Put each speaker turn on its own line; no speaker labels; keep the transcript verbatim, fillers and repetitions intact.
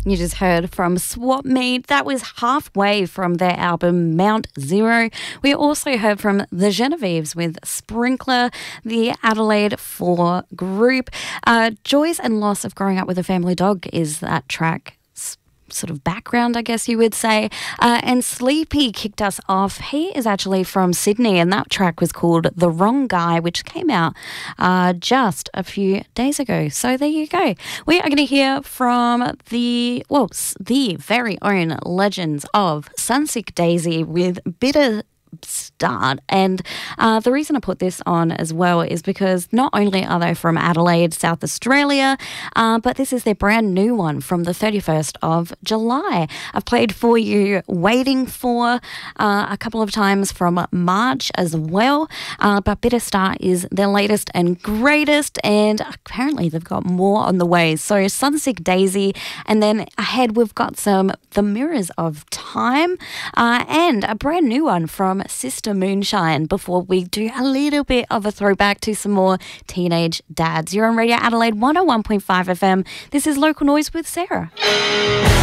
You just heard from Swap Meet. That was halfway from their album Mount Zero. We also heard from the Genevieves with Sprinkler, the Adelaide four group. Uh, Joys and Loss of Growing Up with a Family Dog is that track. Sort of background, I guess you would say. Uh, and Sleepy kicked us off. He is actually from Sydney, and that track was called The Wrong Guy, which came out uh, just a few days ago. So there you go. We are going to hear from the, well, the very own legends of Sunsick Daisy with Bitter Start. And uh, the reason I put this on as well is because not only are they from Adelaide, South Australia, uh, but this is their brand new one from the thirty-first of July. I've played for you Waiting For uh, a couple of times from March as well, uh, but Bitter Start is their latest and greatest, and apparently they've got more on the way. So Sunsick Daisy, and then ahead we've got some The Mirrors of Time, uh, and a brand new one from Sister Moonshine before we do a little bit of a throwback to some more teenage dads. You're on Radio Adelaide one oh one point five F M. This is Local Noise with Sarah.